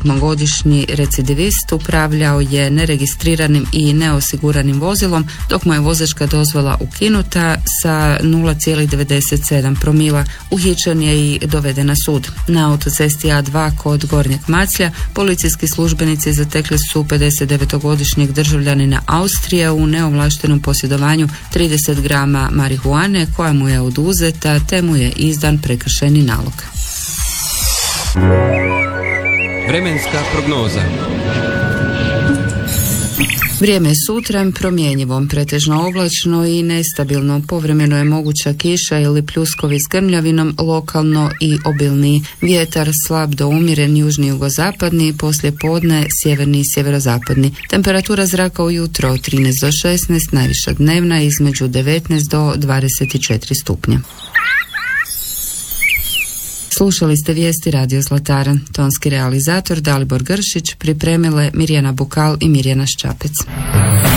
28-godišnji recidivist upravljao je neregistriranim i neosiguranim vozilom dok mu je vozačka dozvola ukinuta sa 0,97 promila. Uhićen je i doveden na sud. Na autocesti A2 kod Gornjeg Maclja policijski službenici zatekli su 59-godišnjeg državljanina Austrije u neovlaštenom posjedovanju 30 grama marihuane koja mu je oduzeta te mu je izdan prekršajni nalog. Vremenska prognoza. Vrijeme je sutra promjenjivo, pretežno oblačno i nestabilno. Povremeno je moguća kiša ili pljuskovi s grmljavinom, lokalno i obilniji. Vjetar slab do umjeren južni jugozapadni, poslije podne sjeverni i sjeverozapadni. Temperatura zraka ujutro 13 do 16, najviša dnevna između 19 do 24 stupnja. Slušali ste vijesti Radio Zlatara. Tonski realizator Dalibor Gršić, pripremile Mirjana Bukal i Mirjana Ščapec.